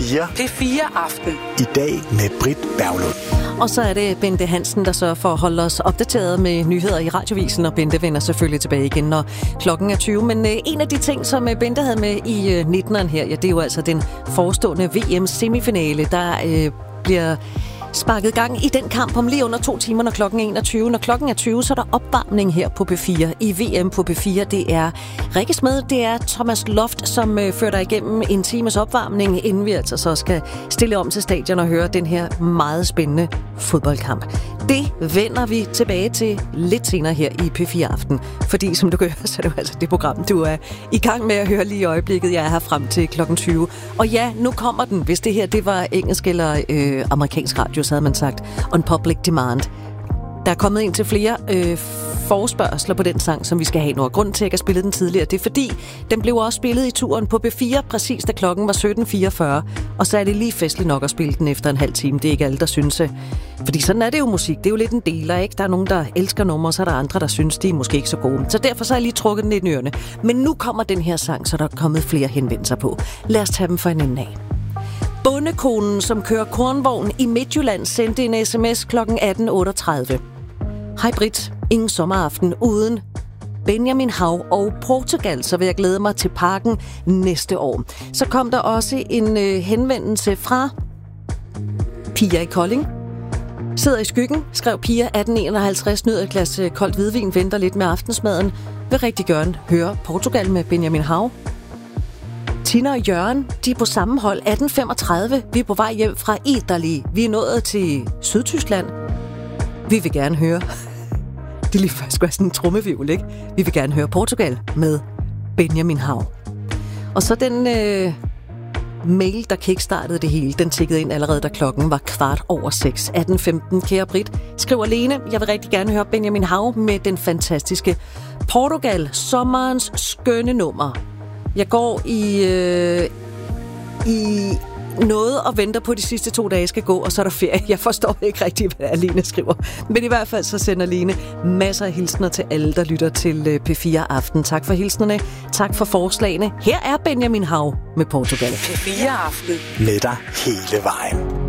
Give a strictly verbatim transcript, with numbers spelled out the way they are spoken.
fire. P fire Aften. I dag med Britt Berglund. Og så er det Bente Hansen, der sørger for at holde os opdateret med nyheder i Radiovisen, og Bente vender selvfølgelig tilbage igen, når klokken er tyve. Men øh, en af de ting, som Bente havde med i øh, nitteneren her, ja, det er jo altså den forestående V M-semifinale, der øh, bliver sparket gang i den kamp om lige under to timer, når klokken er enogtyve. Når klokken er tyve, så er der opvarmning her på P fire. I V M på P fire, det er Rikke Smed, det er Thomas Loft, som øh, fører dig igennem en times opvarmning, inden vi altså så skal stille om til stadion og høre den her meget spændende fodboldkamp. Det vender vi tilbage til lidt senere her i P fire Aften. Fordi som du kan høre, så er det jo altså det program, du er i gang med at høre lige i øjeblikket. Jeg er her frem til klokken tyve. Og ja, nu kommer den. Hvis det her det var engelsk eller øh, amerikansk radio, så havde man sagt on public demand. Der er kommet ind til flere øh, forespørgsler på den sang, som vi skal have nu. Og grunden til, at jeg ikke har spillet den tidligere, det er fordi, den blev også spillet i turen på P fire, præcis da klokken var sytten fireogfyrre. Og så er det lige festligt nok at spille den efter en halv time. Det er ikke alle, der synes. Fordi sådan er det jo musik. Det er jo lidt en deler, ikke? Der er nogen, der elsker numre, så er der andre, der synes, de er måske ikke så gode. Så derfor så har jeg lige trukket den lidt i ørerne. Men nu kommer den her sang, så der er kommet flere henvendelser på. Lad os tage dem for en ende af. Bondekonen, som kører kornvogn i Midtjylland, sendte en sms klokken atten otteogtredive. Hej Britt, ingen sommeraften uden Benjamin Hav og Portugal, så vil jeg glæde mig til parken næste år. Så kom der også en øh, henvendelse fra Pia i Kolding. Sidder i skyggen, skrev Pia atten enoghalvtreds, nyder et glas øh, koldt hvidvin, venter lidt med aftensmaden. Vil rigtig gerne høre Portugal med Benjamin Hav. Tina og Jørgen, de er på samme hold. atten femogtredive, vi er på vej hjem fra Italy. Vi er nået til Sydtyskland. Vi vil gerne høre. Det er lige før, skulle være sådan en trummevivl, ikke? Vi vil gerne høre Portugal med Benjamin Hav. Og så den øh, mail, der kickstartede det hele, den tikkede ind allerede, da klokken var kvart over seks. atten femten, kære Britt, skriver Lene, jeg vil rigtig gerne høre Benjamin Hav med den fantastiske Portugal, sommerens skønne nummer. Jeg går i, øh, i noget og venter på, de sidste to dage skal gå, og så er der ferie. Jeg forstår ikke rigtig, hvad Lene skriver. Men i hvert fald så sender Lene masser af hilsner til alle, der lytter til P fire Aften. Tak for hilsnerne. Tak for forslagene. Her er Benjamin Hav med Portugal. P fire Aften. Med dig hele vejen.